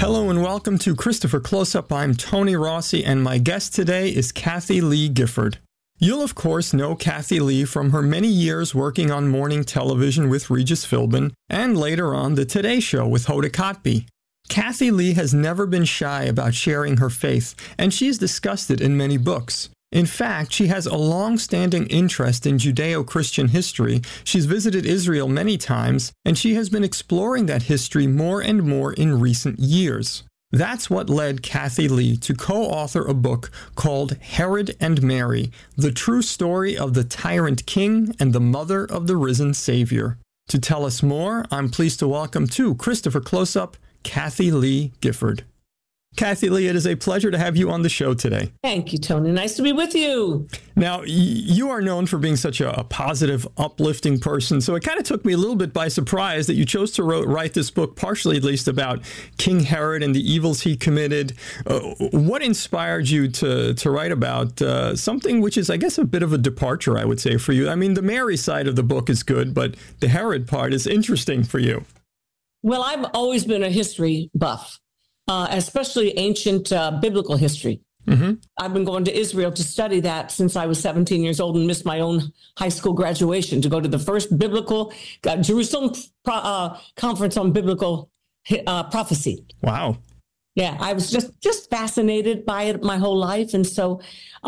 Hello and welcome to Christopher Close-Up. I'm Tony Rossi, and my guest today is Kathie Lee Gifford. You'll of course know Kathie Lee from her many years working on morning television with Regis Philbin, and later on The Today Show with Hoda Kotb. Kathie Lee has never been shy about sharing her faith, and she's discussed it in many books. In fact, she has a long-standing interest in Judeo-Christian history. She's visited Israel many times, and she has been exploring that history more and more in recent years. That's what led Kathie Lee to co-author a book called Herod and Mary, the true story of the tyrant king and the mother of the risen Savior. To tell us more, I'm pleased to welcome to Christopher Close-Up, Kathie Lee Gifford. Kathie Lee, it is a pleasure to have you on the show today. Thank you, Tony. Nice to be with you. Now, you are known for being such a positive, uplifting person, so it kind of took me a little bit by surprise that you chose to write this book, partially at least, about King Herod and the evils he committed. What inspired you to write about something which is, I guess, a bit of a departure, I would say, for you? I mean, the Mary side of the book is good, but the Herod part is interesting for you. Well, I've always been a history buff. Especially ancient biblical history. Mm-hmm. I've been going to Israel to study that since I was 17 years old and missed my own high school graduation to go to the first biblical Jerusalem conference on biblical prophecy. Wow. Yeah, I was just fascinated by it my whole life. And so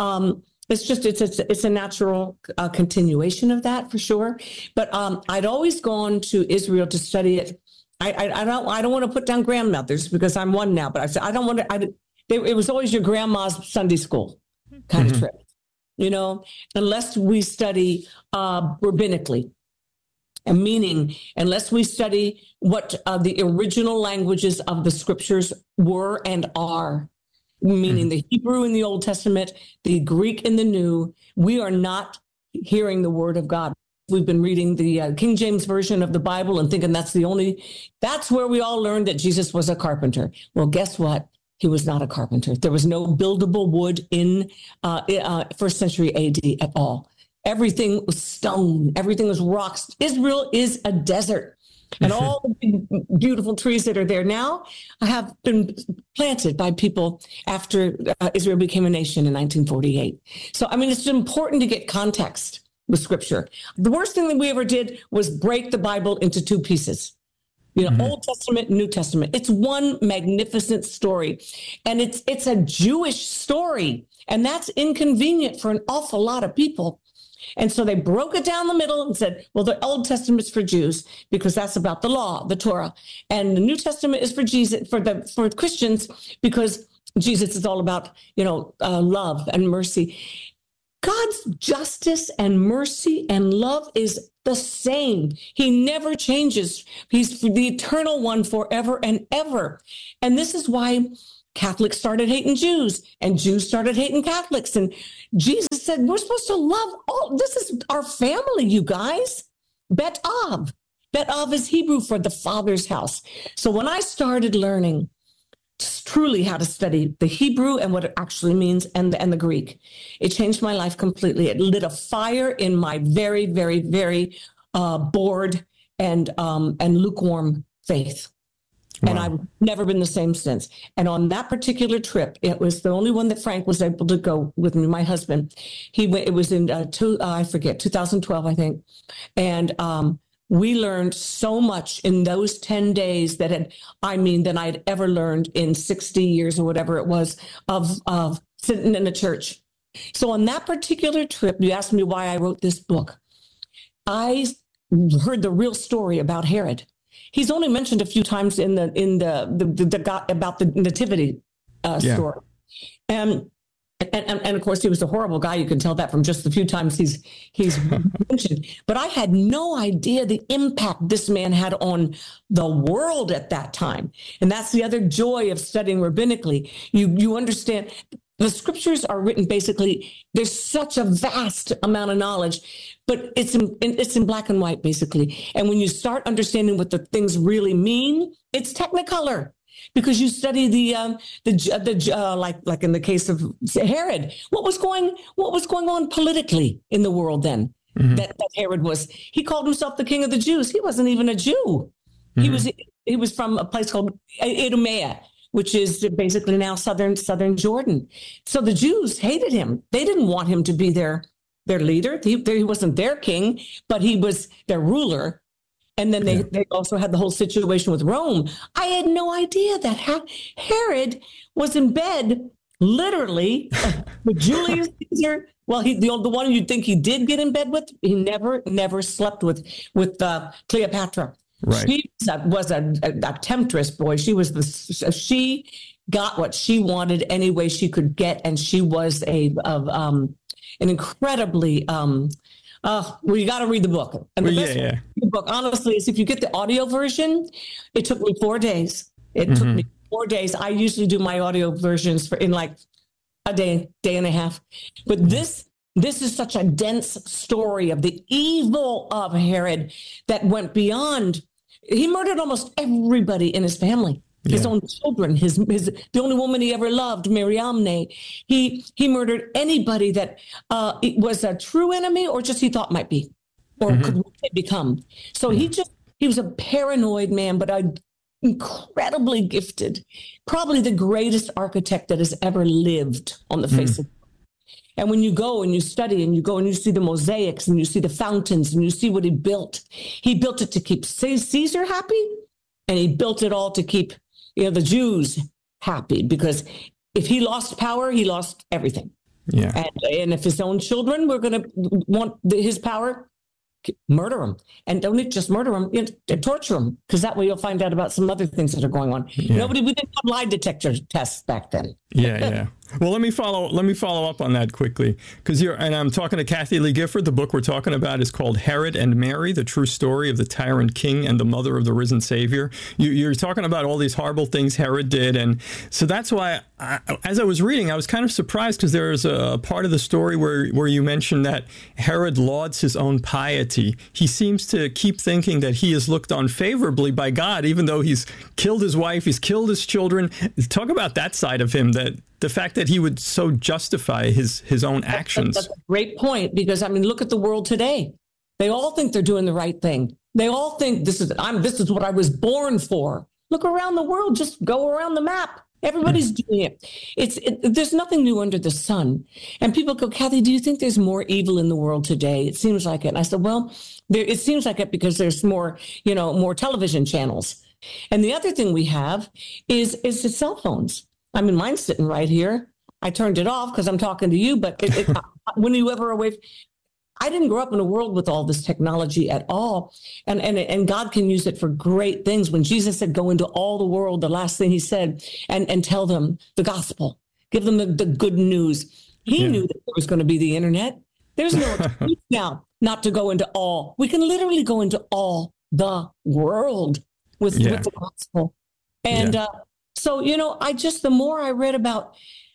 it's a natural continuation of that for sure. But I'd always gone to Israel to study it. I don't want to put down grandmothers because I'm one now, but I said, I don't want to, it was always your grandma's Sunday school kind of trip, unless we study rabbinically, and meaning unless we study what the original languages of the scriptures were and are, meaning the Hebrew in the Old Testament, the Greek in the New, we are not hearing the word of God. We've been reading the King James Version of the Bible and thinking that's where we all learned that Jesus was a carpenter. Well, guess what? He was not a carpenter. There was no buildable wood in first century AD at all. Everything was stone. Everything was rocks. Israel is a desert. And all the beautiful trees that are there now have been planted by people after Israel became a nation in 1948. So, I mean, it's important to get context with scripture. The worst thing that we ever did was break the Bible into two pieces. Old Testament, New Testament. It's one magnificent story. And it's a Jewish story. And that's inconvenient for an awful lot of people. And so they broke it down the middle and said, well, the Old Testament's for Jews because that's about the law, the Torah. And the New Testament is for Jesus, for Christians, because Jesus is all about, love and mercy. God's justice and mercy and love is the same. He never changes. He's the eternal one forever and ever. And this is why Catholics started hating Jews and Jews started hating Catholics. And Jesus said, we're supposed to love all. This is our family, you guys. Bet Av. Bet Av is Hebrew for the Father's house. So when I started learning truly how to study the Hebrew and what it actually means and the Greek, it changed my life completely. It lit a fire in my very, very, very bored and lukewarm faith. Wow. And I've never been the same since. And on that particular trip, it was the only one that Frank was able to go with me, my husband. He went. It was in 2012, I think. And we learned so much in those 10 days than I'd ever learned in 60 years or whatever it was of sitting in a church. So on that particular trip, you asked me why I wrote this book. I heard the real story about Herod. He's only mentioned a few times in the about the nativity story. And of course, he was a horrible guy. You can tell that from just the few times he's mentioned. But I had no idea the impact this man had on the world at that time. And that's the other joy of studying rabbinically. You understand the scriptures are written basically. There's such a vast amount of knowledge, but it's in black and white basically. And when you start understanding what the things really mean, it's Technicolor. Because you study like in the case of Herod, what was going on politically in the world then? Mm-hmm. That Herod he called himself the king of the Jews. He wasn't even a Jew. Mm-hmm. He was from a place called Idumea, which is basically now southern Jordan. So the Jews hated him. They didn't want him to be their leader. He wasn't their king, but he was their ruler. And then they also had the whole situation with Rome. I had no idea that Herod was in bed, literally, with Julius Caesar. Well, the one you'd think he did get in bed with, he never slept with Cleopatra. Right. She was a temptress, boy. She got what she wanted any way she could get, and she was an incredibly. You got to read the book. And the best the book, honestly, is if you get the audio version. It took me 4 days. It took me 4 days. I usually do my audio versions in like a day and a half. But this is such a dense story of the evil of Herod that went beyond. He murdered almost everybody in his family. His own children, the only woman he ever loved, Mariamne. He murdered anybody that was a true enemy or just he thought might be or could become. So he was a paranoid man, but incredibly gifted, probably the greatest architect that has ever lived on the face of the earth. And when you go and you study and you go and you see the mosaics and you see the fountains and you see what he built it to keep Caesar happy, and he built it all to keep the Jews happy, because if he lost power, he lost everything. Yeah. And if his own children were going to want his power, murder him. And don't just murder him, torture him, because that way you'll find out about some other things that are going on. We didn't have lie detector tests back then. Yeah. Well, let me follow up on that quickly, because I'm talking to Kathie Lee Gifford. The book we're talking about is called Herod and Mary: The True Story of the Tyrant King and the Mother of the Risen Savior. You're talking about all these horrible things Herod did, and so that's why, as I was reading, I was kind of surprised, because there's a part of the story where you mentioned that Herod lauds his own piety. He seems to keep thinking that he is looked on favorably by God, even though he's killed his wife, he's killed his children. Talk about that side of him, that the fact that he would so justify his own actions. That's a great point, because, look at the world today. They all think they're doing the right thing. They all think this is what I was born for. Look around the world, just go around the map. Everybody's doing it. There's nothing new under the sun. And people go, Kathie, do you think there's more evil in the world today? It seems like it. And I said, well, it seems like it because there's more television channels. And the other thing we have is the cell phones. Mine's sitting right here. I turned it off because I'm talking to you, but when you ever away, I didn't grow up in a world with all this technology at all. And God can use it for great things. When Jesus said, go into all the world, the last thing he said, and tell them the gospel, give them the good news. He knew that there was going to be the internet. There's no excuse now not to go into all. We can literally go into all the world with the gospel. And so, the more I read about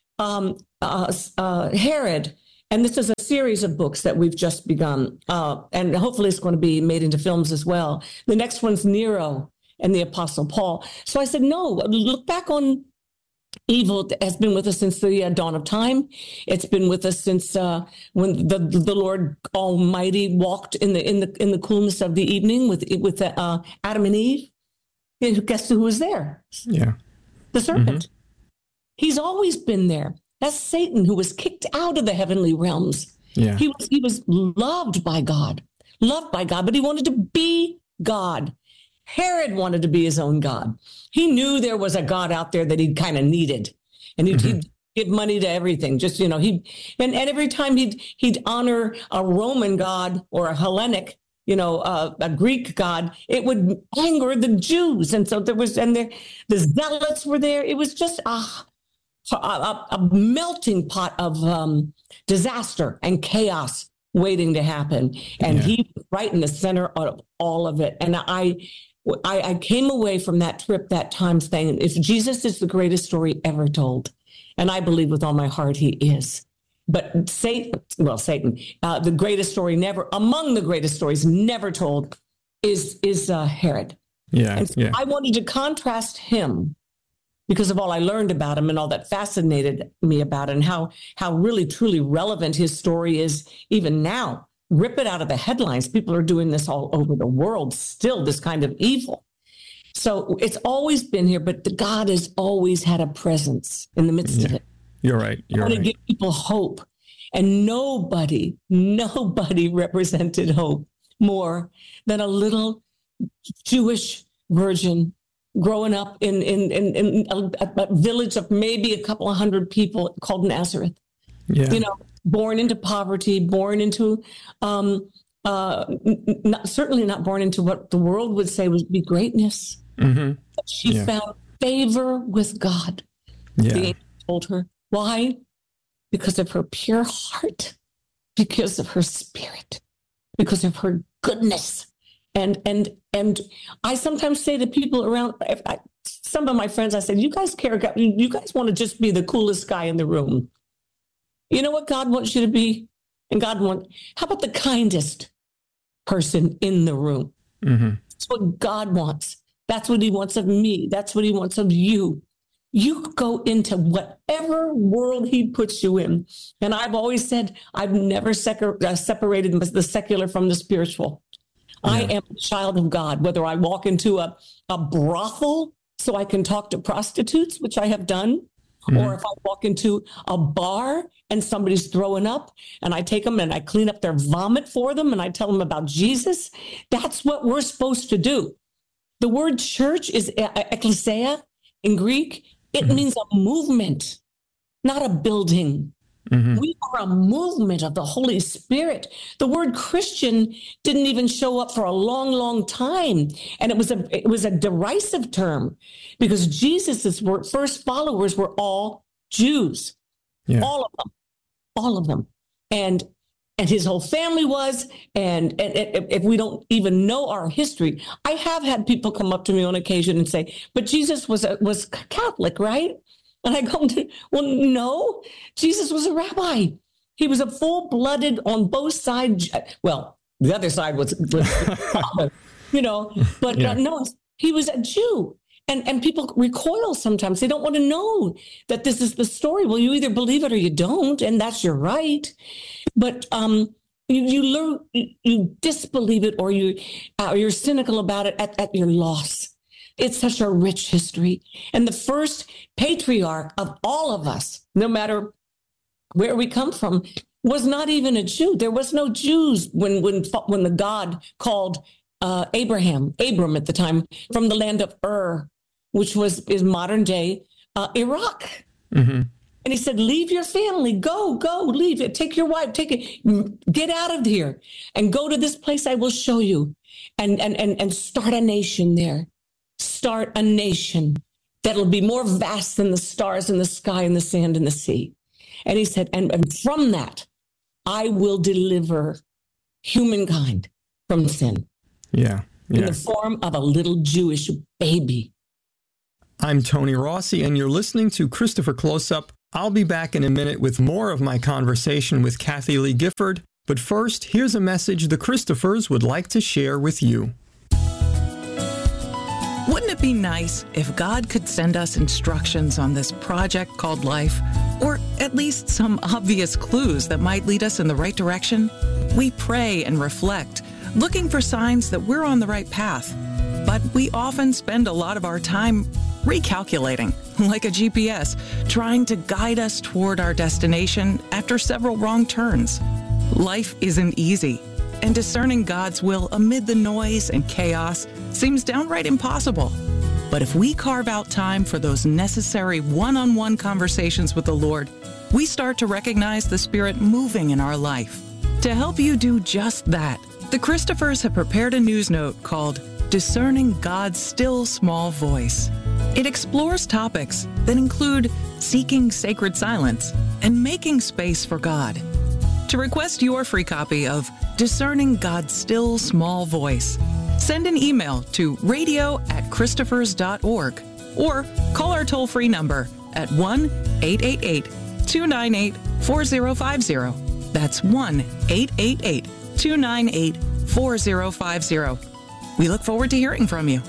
Herod, and this is a series of books that we've just begun, and hopefully it's going to be made into films as well. The next one's Nero and the Apostle Paul. So I said, no, look back on evil that has been with us since the dawn of time. It's been with us since when the Lord Almighty walked in the coolness of the evening with Adam and Eve. Guess who was there? Yeah. The serpent. He's always been there. That's Satan, who was kicked out of the heavenly realms. Yeah. He was loved by God, but he wanted to be God. Herod wanted to be his own God. He knew there was a God out there that he kind of needed, and he'd give money to everything. Just, and every time he'd honor a Roman god or a Hellenic, a Greek god, it would anger the Jews. And so the zealots were there. It was just a melting pot of disaster and chaos waiting to happen. And he was right in the center of all of it. And I came away from that trip that time saying, if Jesus is the greatest story ever told, and I believe with all my heart he is, but Satan, the greatest story among the greatest stories never told is Herod. Yeah. And so I wanted to contrast him because of all I learned about him and all that fascinated me about it, and how really, truly relevant his story is even now. Rip it out of the headlines. People are doing this all over the world still, this kind of evil. So it's always been here, but God has always had a presence in the midst of it. You're right. I want to give people hope. And nobody represented hope more than a little Jewish virgin growing up in a village of maybe a couple of hundred people called Nazareth. Yeah. You know, born into poverty, born into, certainly not born into what the world would say would be greatness. Mm-hmm. She found favor with God. Yeah. The angel told her. Why? Because of her pure heart, because of her spirit, because of her goodness. And I sometimes say to people around, some of my friends, I said, you guys want to just be the coolest guy in the room. You know what God wants you to be? And how about the kindest person in the room? Mm-hmm. That's what God wants. That's what he wants of me. That's what he wants of you. You go into whatever world he puts you in. And I've always said, I've never separated the secular from the spiritual. Yeah. I am a child of God, whether I walk into a brothel so I can talk to prostitutes, which I have done, or if I walk into a bar and somebody's throwing up and I take them and I clean up their vomit for them and I tell them about Jesus. That's what we're supposed to do. The word church is ekklesia in Greek. It means a movement, not a building. Mm-hmm. We are a movement of the Holy Spirit. The word Christian didn't even show up for a long, long time. And it was a derisive term because Jesus' first followers were all Jews. Yeah. All of them. And his whole family was, and if we don't even know our history, I have had people come up to me on occasion and say, but Jesus was Catholic, right? And I go, well, no, Jesus was a rabbi. He was a full-blooded on both sides. Well, the other side was you know, but no, he was a Jew. And people recoil sometimes. They don't want to know that this is the story. Well, you either believe it or you don't, and that's your right. But you learn, you disbelieve it, or you're cynical about it at your loss. It's such a rich history. And the first patriarch of all of us, no matter where we come from, was not even a Jew. There was no Jews when the God called Abram at the time from the land of Ur, which is modern day Iraq. Mm-hmm. And he said, leave your family, go, leave it, take your wife, take it, get out of here and go to this place I will show you and start a nation there. Start a nation that'll be more vast than the stars in the sky and the sand in the sea. And he said, and from that, I will deliver humankind from sin. Yeah. In the form of a little Jewish baby. I'm Tony Rossi, and you're listening to Christopher Close-Up. I'll be back in a minute with more of my conversation with Kathie Lee Gifford. But first, here's a message the Christophers would like to share with you. Wouldn't it be nice if God could send us instructions on this project called life, or at least some obvious clues that might lead us in the right direction? We pray and reflect, looking for signs that we're on the right path. But we often spend a lot of our time recalculating, like a GPS, trying to guide us toward our destination after several wrong turns. Life isn't easy, and discerning God's will amid the noise and chaos seems downright impossible. But if we carve out time for those necessary one-on-one conversations with the Lord, we start to recognize the Spirit moving in our life. To help you do just that, the Christophers have prepared a news note called Discerning God's Still Small Voice. It explores topics that include seeking sacred silence and making space for God. To request your free copy of Discerning God's Still Small Voice, send an email to radio@christophers.org or call our toll-free number at 1-888-298-4050. That's 1-888-298-4050. We look forward to hearing from you.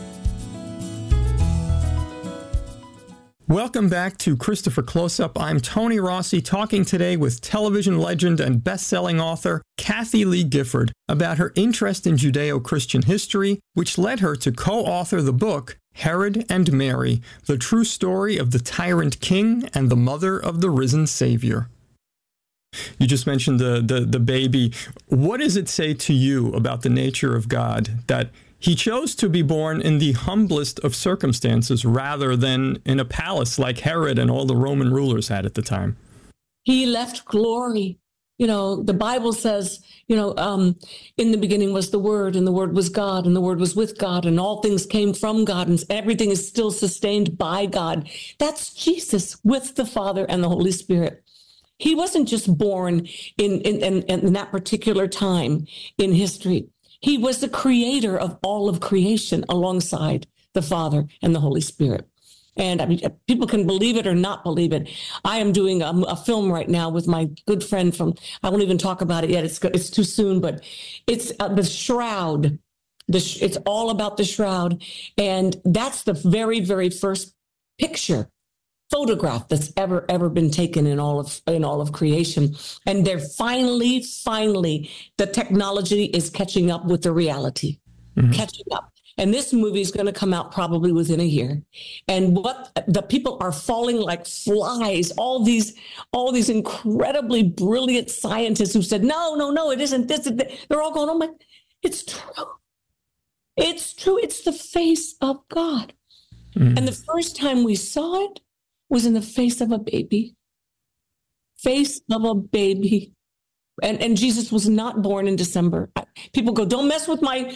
Welcome back to Christopher Close-Up. I'm Tony Rossi, talking today with television legend and best-selling author Kathie Lee Gifford about her interest in Judeo-Christian history, which led her to co-author the book Herod and Mary, the true story of the tyrant king and the mother of the risen Savior. You just mentioned the baby. What does it say to you about the nature of God that he chose to be born in the humblest of circumstances rather than in a palace like Herod and all the Roman rulers had at the time? He left glory. You know, the Bible says, in the beginning was the Word, and the Word was God, and the Word was with God, and all things came from God, and everything is still sustained by God. That's Jesus with the Father and the Holy Spirit. He wasn't just born in that particular time in history. He was the creator of all of creation alongside the Father and the Holy Spirit. And I mean, people can believe it or not believe it. I am doing a film right now with my good friend I won't even talk about it yet. It's too soon, but it's the Shroud. It's all about the Shroud. And that's the very, very first photograph that's ever been taken in all of creation. And they're finally, the technology is catching up with the reality, catching up. And this movie is going to come out probably within a year. And what the people are falling like flies, all these incredibly brilliant scientists who said, no, it isn't this. They're all going, oh my, it's true. It's true. It's the face of God. And the first time we saw it was in the face of a baby. Face of a baby. And Jesus was not born in December. People go, don't mess with my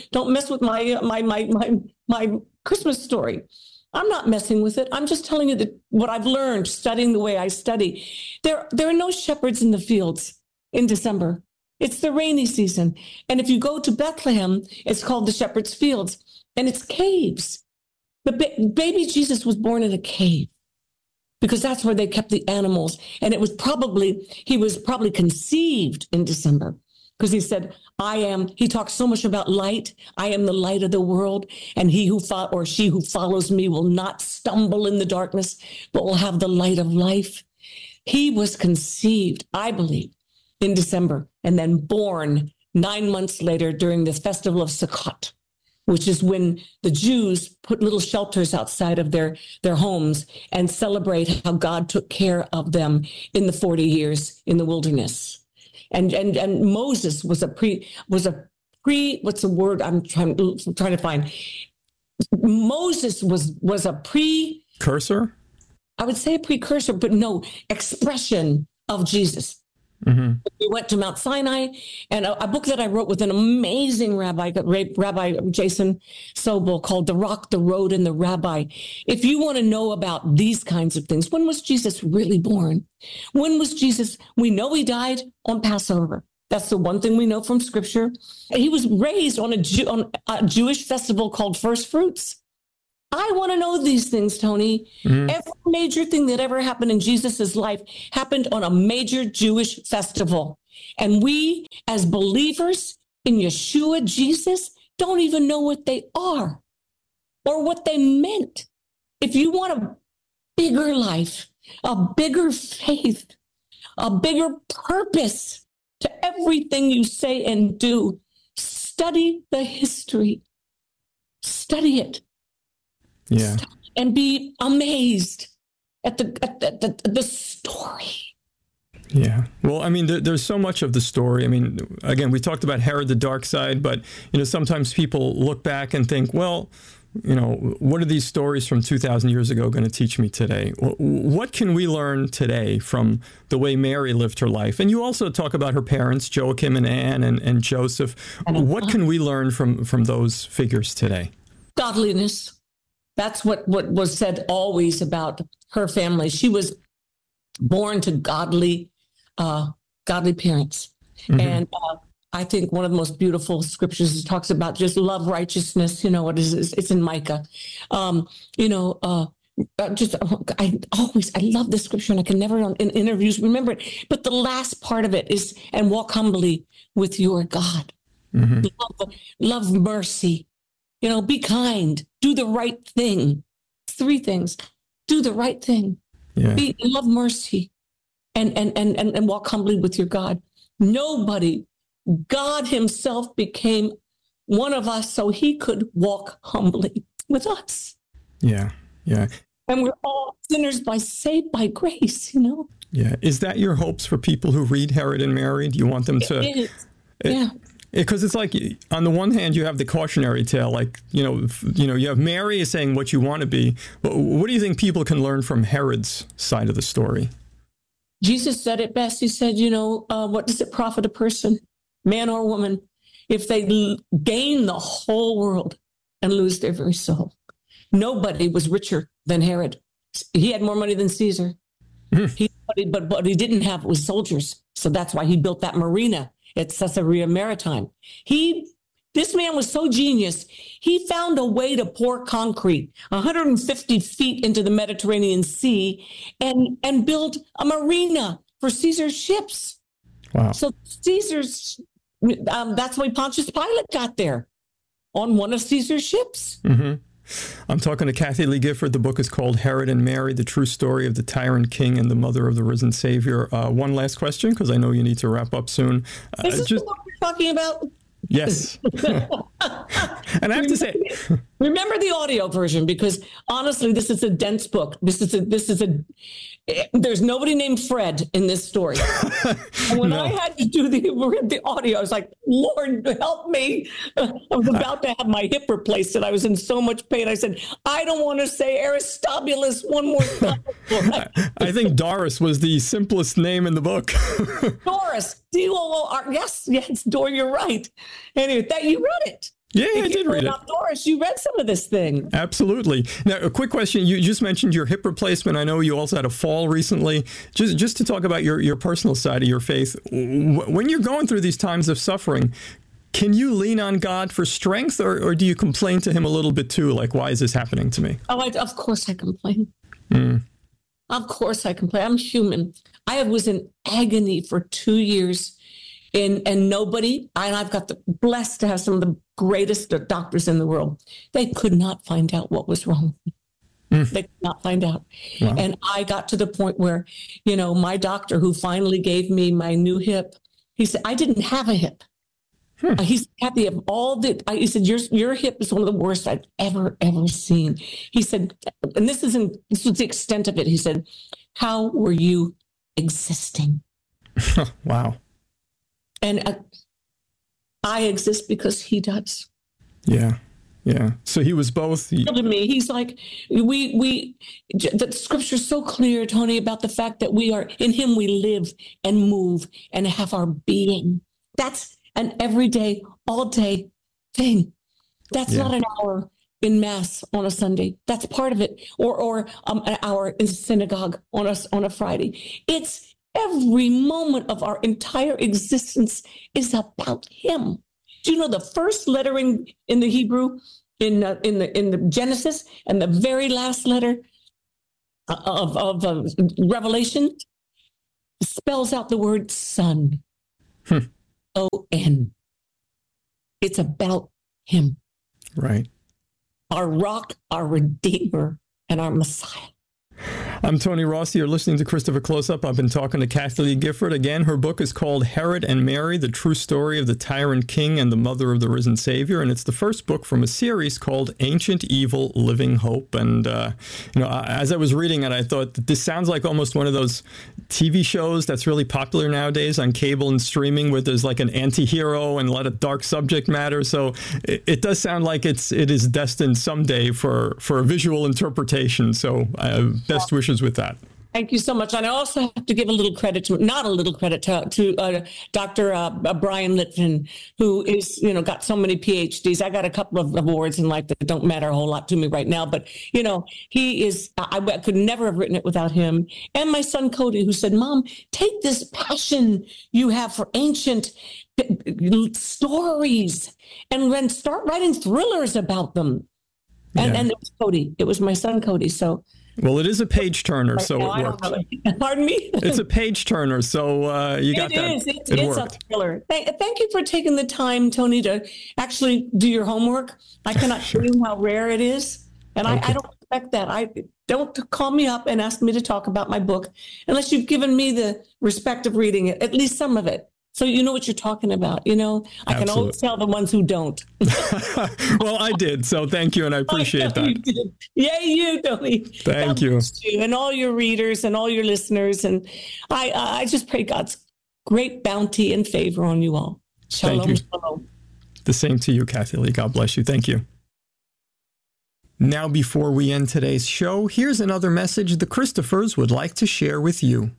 Christmas story. I'm not messing with it. I'm just telling you what I've learned studying the way I study. There are no shepherds in the fields in December. It's the rainy season. And if you go to Bethlehem, it's called the Shepherd's Fields, and it's caves. The baby Jesus was born in a cave, because that's where they kept the animals. And he was probably conceived in December, because he said, he talks so much about light. I am the light of the world. And she who follows me will not stumble in the darkness, but will have the light of life. He was conceived, I believe, in December, and then born 9 months later during the festival of Sukkot, which is when the Jews put little shelters outside of their homes and celebrate how God took care of them in the 40 years in the wilderness. And Moses was what's the word I'm trying to find? Moses was a precursor? I would say a precursor, but no, expression of Jesus. We went to Mount Sinai, and a book that I wrote with an amazing Rabbi Jason Sobel, called The Rock, the Road, and the Rabbi. If you want to know about these kinds of things, when was Jesus really born? When was Jesus? We know he died on Passover. That's the one thing we know from Scripture. He was raised on a Jewish festival called First Fruits. I want to know these things, Tony. Every major thing that ever happened in Jesus's life happened on a major Jewish festival. And we, as believers in Yeshua, Jesus, don't even know what they are or what they meant. If you want a bigger life, a bigger faith, a bigger purpose to everything you say and do, study the history. Study it. Yeah. And be amazed at the story. Yeah. Well, I mean, there's so much of the story. I mean, again, we talked about Herod the dark side, but, sometimes people look back and think, well, what are these stories from 2,000 years ago going to teach me today? What can we learn today from the way Mary lived her life? And you also talk about her parents, Joachim and Anne and Joseph. What can we learn from those figures today? Godliness. That's what was said always about her family. She was born to godly parents. And I think one of the most beautiful scriptures talks about just love, righteousness. It's in Micah. I love this scripture, and I can never in interviews remember it. But the last part of it is, and walk humbly with your God. Love mercy. Be kind, do the right thing. 3 things. Do the right thing. Yeah. Love mercy and walk humbly with your God. God himself became one of us so he could walk humbly with us. Yeah. Yeah. And we're all sinners saved by grace, you know? Yeah. Is that your hopes for people who read Herod and Mary? Do you want them to? It is. Yeah. Because it's like, on the one hand, you have the cautionary tale, like, you have Mary is saying what you want to be. But what do you think people can learn from Herod's side of the story? Jesus said it best. He said, what does it profit a person, man or woman, if they gain the whole world and lose their very soul? Nobody was richer than Herod. He had more money than Caesar. But what he didn't have was soldiers. So that's why he built that marina at Caesarea Maritime. This man was so genius. He found a way to pour concrete 150 feet into the Mediterranean Sea and build a marina for Caesar's ships. Wow. So Caesar's, that's why Pontius Pilate got there on one of Caesar's ships. Mm-hmm. I'm talking to Kathie Lee Gifford. The book is called Herod and Mary, The True Story of the Tyrant King and the Mother of the Risen Savior. One last question, because I know you need to wrap up soon. Is this the book we're talking about? Yes. And I have to say, remember the audio version, because honestly, this is a dense book. There's nobody named Fred in this story. And when I had to do the audio, I was like, Lord, help me. I was about to have my hip replaced and I was in so much pain. I said, I don't want to say Aristobulus one more time. I think Doris was the simplest name in the book. Doris, D-O-O-R. Yes, Dor, you're right. Anyway, you read it. Yeah, I did read it. Doris, you read some of this thing. Absolutely. Now, a quick question. You just mentioned your hip replacement. I know you also had a fall recently. Just to talk about your personal side of your faith, when you're going through these times of suffering, can you lean on God for strength, or do you complain to him a little bit too? Like, why is this happening to me? Oh, of course I complain. Of course I complain. I'm human. I was in agony for 2 years. And nobody, and I've got blessed to have some of the greatest doctors in the world. They could not find out what was wrong. They could not find out. Wow. And I got to the point where, my doctor who finally gave me my new hip, he said, I didn't have a hip. He said, Kathie, of he said, your hip is one of the worst I've ever seen. He said, and this was the extent of it. He said, how were you existing? Wow. And I exist because he does. Yeah. So he was both. To me, he's like, the scripture's so clear, Tony, about the fact that we are in him. We live and move and have our being. That's an everyday, all day thing. That's not an hour in mass on a Sunday. That's part of it, or an hour in synagogue on a Friday. It's every moment of our entire existence is about him. Do you know the first lettering in the Hebrew, in the Genesis, and the very last letter of Revelation spells out the word son. O-N. It's about him. Right. Our rock, our redeemer, and our Messiah. I'm Tony Rossi. You're listening to Christopher Close-Up. I've been talking to Kathie Lee Gifford. Again, her book is called Herod and Mary, The True Story of the Tyrant King and the Mother of the Risen Savior. And it's the first book from a series called Ancient Evil, Living Hope. And, as I was reading it, I thought that this sounds like almost one of those TV shows that's really popular nowadays on cable and streaming, where there's like an anti-hero and a lot of dark subject matter. So it does sound like it is destined someday for a visual interpretation. So best wishes with that. Thank you so much. And I also have to give to Dr. Brian Litwin, who is, got so many PhDs. I got a couple of awards in life that don't matter a whole lot to me right now. But, he is, I could never have written it without him. And my son, Cody, who said, Mom, take this passion you have for ancient stories and then start writing thrillers about them. And it was Cody. It was my son, Cody. So. Well, it is a page turner, so it worked. Pardon me? It's a page turner, so you got that. It is a thriller. Thank you for taking the time, Tony, to actually do your homework. I cannot tell you how rare it is, and okay. I don't expect that. Don't call me up and ask me to talk about my book unless you've given me the respect of reading it, at least some of it. So you know what you're talking about, I can always tell the ones who don't. Well, I did. So thank you. And I appreciate that. You did. Yay, you, Tony. Thank you. And all your readers and all your listeners. And I just pray God's great bounty and favor on you all. Shalom, thank you. Shalom. The same to you, Kathy Lee. God bless you. Thank you. Now, before we end today's show, here's another message the Christophers would like to share with you.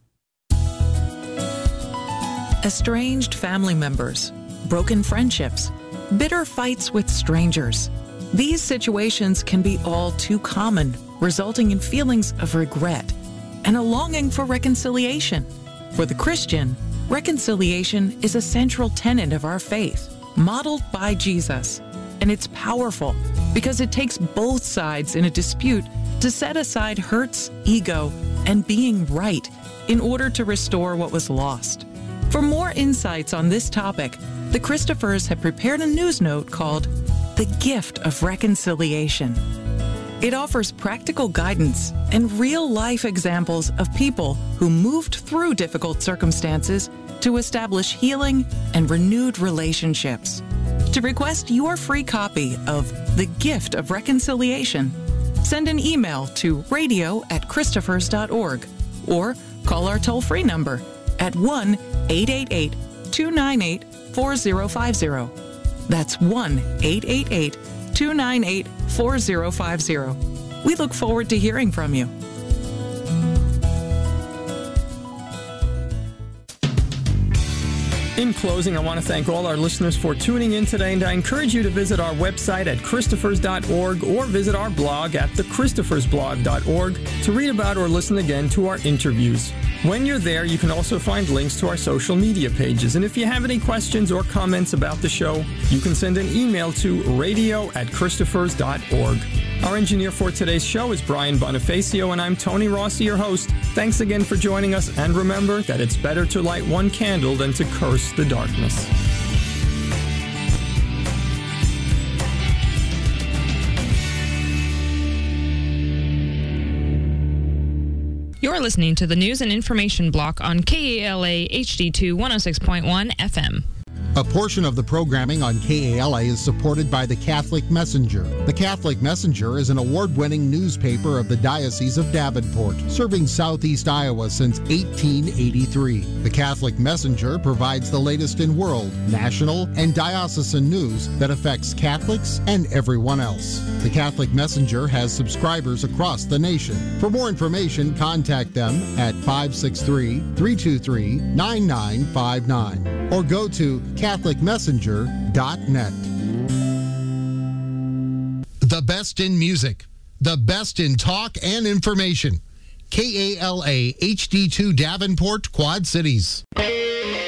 Estranged family members, broken friendships, bitter fights with strangers. These situations can be all too common, resulting in feelings of regret and a longing for reconciliation. For the Christian, reconciliation is a central tenet of our faith, modeled by Jesus. And it's powerful because it takes both sides in a dispute to set aside hurts, ego, and being right in order to restore what was lost. For more insights on this topic, the Christophers have prepared a news note called The Gift of Reconciliation. It offers practical guidance and real-life examples of people who moved through difficult circumstances to establish healing and renewed relationships. To request your free copy of The Gift of Reconciliation, send an email to radio@christophers.org or call our toll-free number at 1-888-298-4050. That's 1-888-298-4050. We look forward to hearing from you. In closing, I want to thank all our listeners for tuning in today, and I encourage you to visit our website at christophers.org or visit our blog at thechristophersblog.org to read about or listen again to our interviews. When you're there, you can also find links to our social media pages. And if you have any questions or comments about the show, you can send an email to radio@christophers.org. Our engineer for today's show is Brian Bonifacio, and I'm Tony Rossi, your host. Thanks again for joining us, and remember that it's better to light one candle than to curse the darkness. You're listening to the News and Information Block on KALA HD2 106.1 FM. A portion of the programming on KALA is supported by the Catholic Messenger. The Catholic Messenger is an award-winning newspaper of the Diocese of Davenport, serving southeast Iowa since 1883. The Catholic Messenger provides the latest in world, national, and diocesan news that affects Catholics and everyone else. The Catholic Messenger has subscribers across the nation. For more information, contact them at 563-323-9959 or go to CatholicMessenger.net. The best in music, the best in talk and information. KALA HD2 Davenport, Quad Cities.